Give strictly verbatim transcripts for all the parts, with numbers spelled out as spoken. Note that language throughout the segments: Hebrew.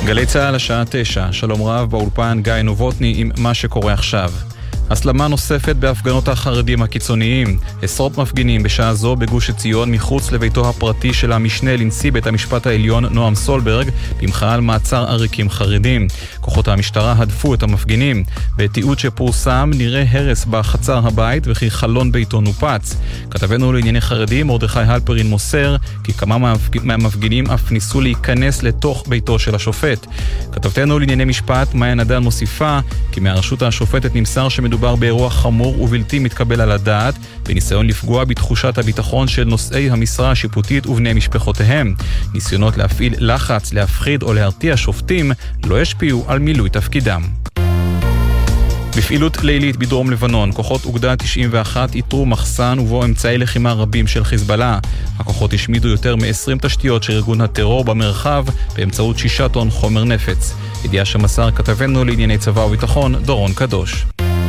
גלי צהל השעה תשע, שלום רב באולפן גיא נובוטני עם מה שקורה עכשיו. הסלמה נוספת בהפגנות החרדים הקיצוניים. עשרות מפגינים בשעה זו בגוש עציון מחוץ לביתו הפרטי של המשנה לנשיא בית המשפט העליון נועם סולברג במחאה על מעצר עריקים חרדים. כוחות המשטרה הדפו את המפגינים. בתיעוד שפורסם נראה הרס בחצר הבית וכי חלון ביתו נופץ. כתבנו לענייני חרדים מרדכי הלפרין מוסר כי כמה מהמפגינים אף ניסו להיכנס לתוך ביתו של השופט. כתבתנו לענייני משפט מאיה נדן מוסיפה כי מהרשות השופטת נמסר שמדובר מדובר באירוע חמור ובלתי מתקבל על הדעת, בניסיון לפגוע בתחושת הביטחון של נושאי המשרה השיפוטית ובני משפחותיהם. ניסיונות להפעיל לחץ, להפחיד או להרתיע שופטים לא ישפיעו על מילוי תפקידם. בפעילות לילית בדרום לבנון, כוחות אוגדה תשעים ואחת איתרו מחסן ובו אמצעי לחימה רבים של חיזבאללה. הכוחות השמידו יותר מ-עשרים תשתיות של ארגון הטרור במרחב באמצעות שישה טון חומר נפץ. ידיעה שמסר כתבנו לענייני צבא וביטחון דורון קדוש.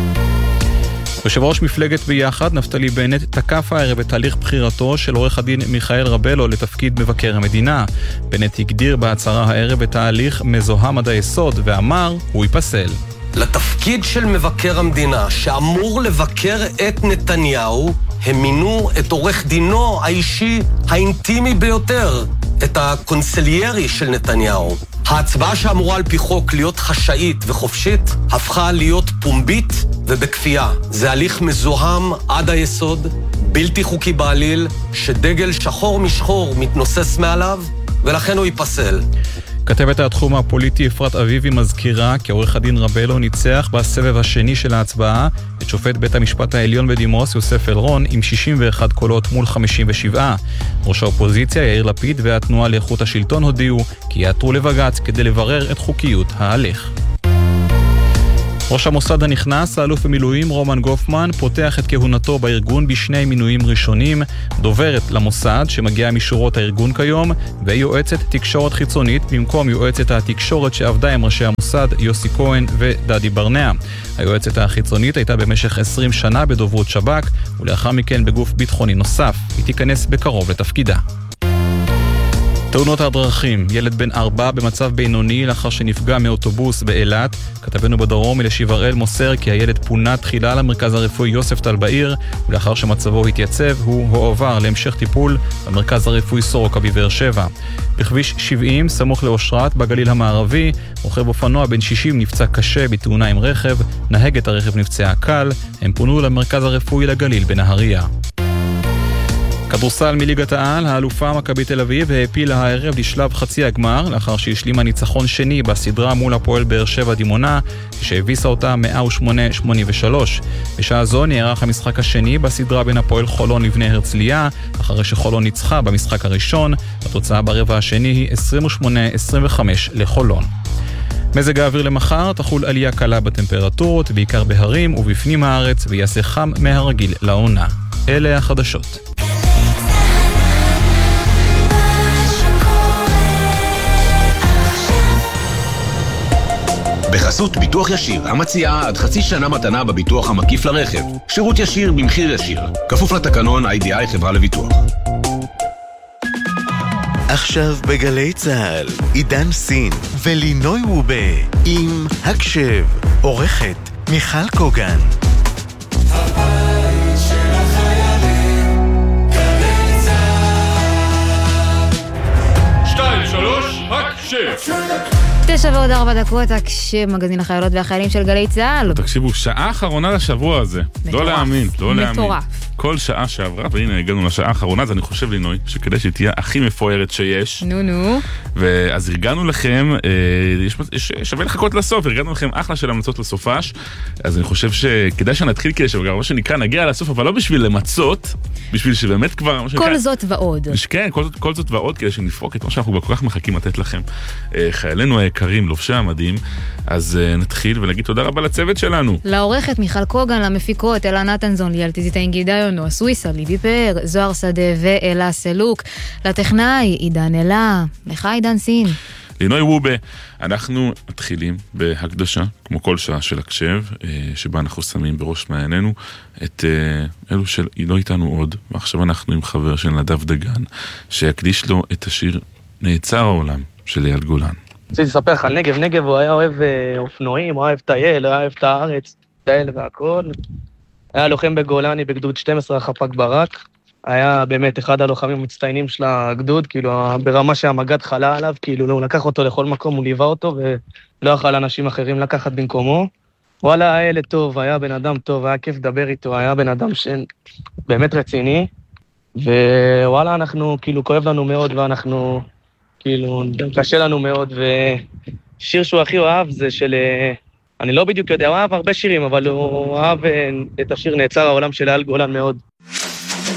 יושב ראש מפלגת ביחד, נפתלי בנט, תקף הערב את תהליך בחירתו של עורך הדין מיכאל רבלו לתפקיד מבקר המדינה. בנט הגדיר בהצהרה הערב את תהליך מזוהם עד היסוד ואמר, הוא ייפסל. לתפקיד של מבקר המדינה שאמור לבקר את נתניהו, הם מינו את עורך דינו האישי האינטימי ביותר, את הקונסליירי של נתניהו. ההצבעה שאמורה על פי חוק להיות חשאית וחופשית, הפכה להיות פומבית ובכפייה. זה הליך מזוהם עד היסוד, בלתי חוקי בעליל, שדגל שחור משחור מתנוסס מעליו, ולכן הוא ייפסל. כתבת התחום הפוליטי אפרת אביבי מזכירה כי עורך הדין רבלו ניצח בסבב השני של ההצבעה את שופט בית המשפט העליון בדימוס יוסף אלרון עם שישים ואחת קולות מול חמישים ושבע. ראש האופוזיציה יאיר לפיד והתנועה לאיכות השלטון הודיעו כי יעתרו לבג"ץ כדי לברר את חוקיות ההליך. ראש המוסד הנכנס, האלוף במילואים רומן גופמן, פותח את כהונתו בארגון בשני מינויים ראשונים, דוברת למוסד שמגיעה משורות הארגון כיום, ויועצת תקשורת חיצונית במקום יועצת התקשורת שעבדה עם ראשי המוסד יוסי כהן ודדי ברנע. היועצת החיצונית הייתה במשך עשרים שנה בדוברות שב"כ, ולאחר מכן בגוף ביטחוני נוסף. היא תיכנס בקרוב לתפקידה. תאונות הדרכים, ילד בן ארבע במצב בינוני לאחר שנפגע מאוטובוס באילת. כתבנו בדרום אלישיב הראל מוסר כי הילד פונה תחילה למרכז הרפואי יוסף טל בעיר, ולאחר שמצבו התייצב הוא הועבר להמשך טיפול במרכז הרפואי סורוקה בבאר שבע. בכביש שבעים סמוך לאושרת בגליל המערבי, רוכב אופנוע בן שישים נפצע קשה בתאונה עם רכב, נהגת הרכב נפצעה קל, הם פונו למרכז הרפואי לגליל בנהריה. כדורסל מליגת העל, האלופה מכבי תל אביב העפילה הערב לשלב חצי הגמר לאחר שהשלימה ניצחון שני בסדרה מול הפועל באר שבע דימונה כשהביסה אותה מאה ושמונה שמונים ושלוש. בשעה זו נערך המשחק השני בסדרה בין הפועל חולון לבני הרצליה אחרי שחולון ניצחה במשחק הראשון. התוצאה ברבע השני היא עשרים ושמונה עשרים וחמש לחולון. מזג האוויר למחר תחול עלייה קלה בטמפרטורות בעיקר בהרים ובפנים הארץ ויעשה חם מהרגיל לעונה. אלה החדשות. בחסות ביטוח ישיר, המציעה עד חצי שנה מתנה בביטוח המקיף לרכב. שירות ישיר במחיר ישיר. כפוף לתקנון איי די איי חברה לביטוח. עכשיו בגלי צהל, עידן סין ולינוי וובה עם הקשב, עורכת מיכל קוגן. הבית של החיילים, גלי צהל. שתיים, שלוש, הקשב. תשע ועוד ארבע דקות, הקשב, מגזין החיילות והחיילים של גלי צהל. תקשיבו, שעה אחרונה לשבוע הזה. לא להאמין, לא להאמין. מטורף. כל שעה שעברה, והנה הגענו לשעה האחרונה, אז אני חושב לינוי, שכדי שתהיה הכי מפוארת שיש. נו נו. ואז הרגענו לכם, אה, יש, יש, שווה לחכות לסוף, הרגענו לכם אחלה של המלצות לסופש, אז אני חושב שכדאי שנתחיל כדי שגם מה שנקרא נגיע לסוף, אבל לא בשביל למצות, בשביל שבאמת כבר... כל שנקרא, זאת ועוד. כן, כל, כל זאת ועוד, כדי שנפרוק את מה שאנחנו כל כך מחכים לתת לכם. אה, חיילינו היקרים, לובשי המדים, אז אה, נתחיל ונגיד תודה רבה לצוות שלנו. לעורכת מיכל קוגן, למפיקות, אלה נתנזון, ליאלתי זיטיין גידיון, נועה סוויסה, ליבי פאר, זוהר שדה ואלה סלוק, לטכנאי, עידן אלה, לך עידן סין. לינוי וובה, אנחנו מתחילים בהקדשה, כמו כל שעה של הקשב, שבה אנחנו שמים בראש מעיינינו את אלו שלא איתנו עוד, ועכשיו אנחנו עם חבר של נדב דגן, שיקדיש לו את השיר נעצר העולם של אייל גולן. רציתי לספר לך על נגב, נגב הוא היה אוהב אופנועים, הוא אוהב טייל, הוא אוהב את הארץ, טייל והכל. היה לוחם בגולני בגדוד שתים עשרה חפ"ק ברק, היה באמת אחד הלוחמים המצטיינים של הגדוד, כאילו ברמה שהמג"ד חלה עליו, כאילו הוא לקח אותו לכל מקום, הוא ליווה אותו ולא יכל אנשים אחרים לקחת במקומו. וואלה, היה ילד טוב, היה בן אדם טוב, היה כיף לדבר איתו, היה בן אדם שבאמת רציני, ווואלה, אנחנו, כאילו, כואב לנו מאוד, ואנחנו, כאילו, קשה לנו מאוד, ושיר שהוא הכי אוהב זה של, אני לא בדיוק יודע, הוא אהב הרבה שירים, אבל הוא אהב את השיר נעצר העולם של אייל גולן מאוד.